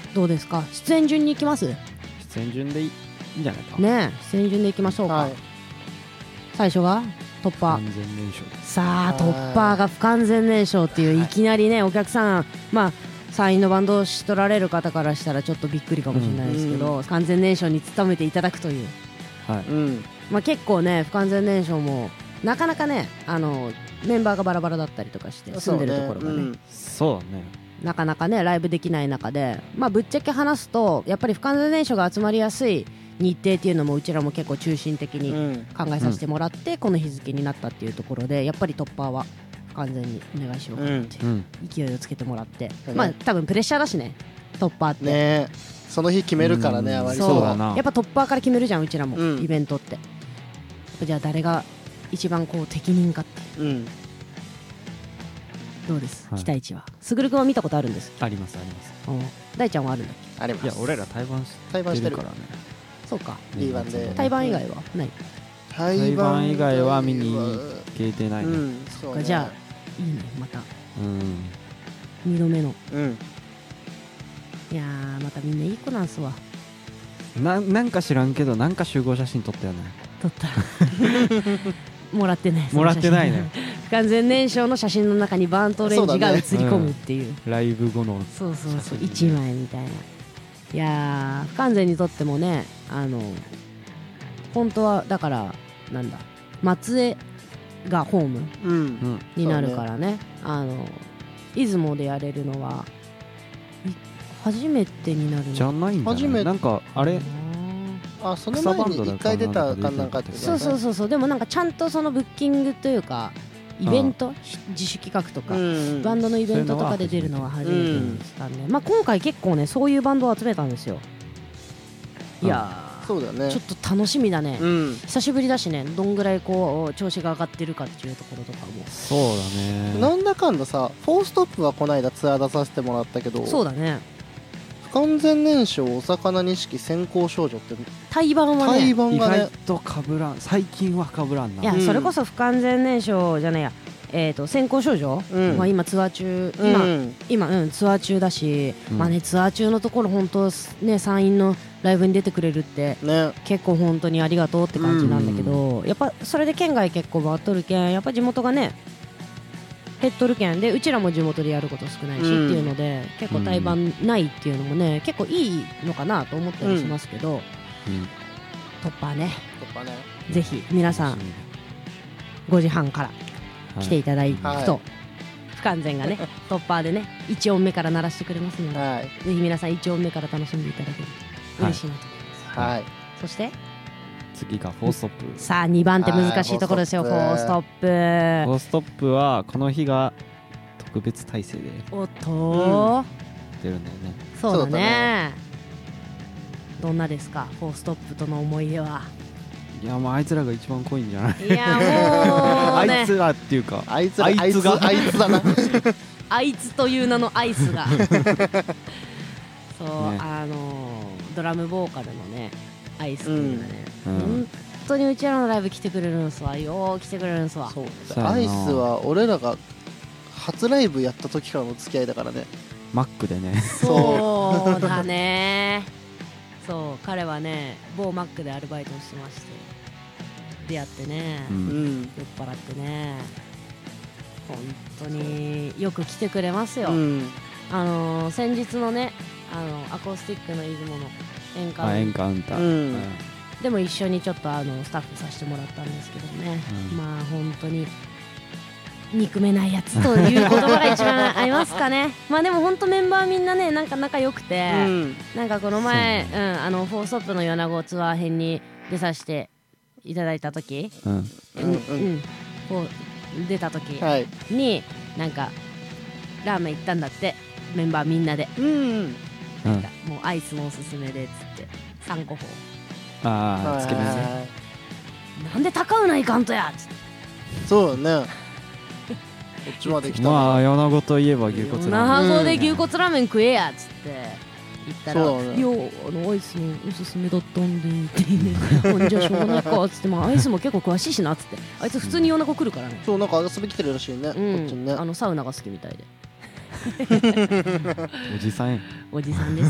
どうですか、出演順に行きます？ 出演順でいいんじゃないかねえ、出演順で行きましょうか、 はい、 最初が突破。 完全燃焼さあ突破が不完全燃焼っていう、いきなりねお客さん、まあ参院のバンドをしとられる方からしたらちょっとびっくりかもしれないですけど、完全燃焼に努めていただくという、 はい、 まあ、結構ね不完全燃焼もなかなかねメンバーがバラバラだったりとかして住んでるところがね、 そうだね、 なかなかねライブできない中で、まあぶっちゃけ話すとやっぱり不完全燃焼が集まりやすい日程っていうのもうちらも結構中心的に考えさせてもらって、この日付になったっていうところで、やっぱり突破は不完全にお願いしようかなって勢いをつけてもらって、まあ多分プレッシャーだしね突破ってね、その日決めるからね、あまりそうだな、 やっぱ突破から決めるじゃんうちらも、イベントって。やっぱじゃあ誰が一番こう適任かって、どうです、期待値は。すぐるくんは見たことあるんです？ ありますあります。 大ちゃんはあるんだっけ？ あります。 いや俺ら対バンしてるからね。 そうか、 B1 で対バン以外はない？ 対バン以外は見に行けてないね。 そうか、じゃあいいね、また2度目の。いやーまたみんないい子なんすわ。 なんか知らんけどなんか集合写真撮ったよね。 撮ったもらってない、 もらってないね。 不完全燃焼の写真の中にバーントオレンジが映り込むっていう、 ライブ後のそうそうそう1枚みたいな。いやー不完全にとってもね、本当はだからなんだ、松江がホームになるからね、出雲でやれるのは初めてになるのじゃないんじゃない？なんかあれ、 その前に1回出たかなんかってことだね。 そうそう、でもなんかちゃんとそのブッキングというかイベント、自主企画とかバンドのイベントとかで出るのは初めてでしたね。まあ今回結構ねそういうバンドを集めたんですよ。いやそうだね、 ちょっと楽しみだね、久しぶりだしね、どんぐらいこう調子が上がってるかっていうところとかも。 そうだね、 なんだかんださ、フォーストップはこないだツアー出させてもらったけど、 そうだね、 不完全燃焼、お魚錦、先行少女って対バンはね意外とかぶらん、最近はかぶらんな。 いや、それこそ不完全燃焼じゃないや、先行少女、まあ今ツアー中、今ツアー中だし、まあねツアー中のところ本当ね山陰のライブに出てくれるって結構本当にありがとうって感じなんだけど、やっぱそれで県外結構回っとるけん、やっぱ地元がね減っとるけんで、うちらも地元でやること少ないしっていうので、結構対バンないっていうのもね結構いいのかなと思ったりしますけど、突破ね、ぜひ皆さん5時半から来ていただくと、不完全がね突破でね1音目から鳴らしてくれますので、ぜひ皆さん1音目から楽しんでいただけると嬉しいなと思います。そして次がフォーストップ。 さあ2番手難しいところですよ。フォーストップ、 フォーストップはこの日が特別体制でおっと出るんだよね。 そうだね。どんなですかフォーストップとの思い出は。 いやもうあいつらが一番濃いんじゃない？ いやもうねあいつらっていうかあいつだなあいつという名のアイスがそう、ドラムボーカルのねアイス君がね、本当にうちらのライブ来てくれるんすわ。よう来てくれるんすわ。 アイスは俺らが初ライブやった時からの付き合いだからね。 マックでね。 そうだねそう、彼はね某マックでアルバイトをしてまして、出会ってね、酔っ払ってね、本当によく来てくれますよ。先日のねアコースティックの出雲のエンカウンター、でも一緒にちょっとスタッフさせてもらったんですけどね、まあ本当に憎めないやつという言葉が一番合いますかね。まあでも本当メンバーみんなねなんか仲良くて、なんかこの前、フォーストップの米子ツアー編に出させていただいた時、こう出た時になんかラーメン行ったんだって、メンバーみんなで、なんかもうアイスもおすすめでっつって3個つけますね。 なんで高うないかんとやっつって。 そうだねこっちまで来た。 まあ米子といえば牛骨ラーメン、 米子で牛骨ラーメン食えやっつって言ったら、 そうだね、 いやアイスのおすすめだったんでってじゃあしょうがないかっつって、まあアイスも結構詳しいしなっつって、あいつ普通に米子来るからね。 そう、なんか遊び来てるらしいね、こっちにね。 サウナが好きみたいでおじさんや。 おじさんです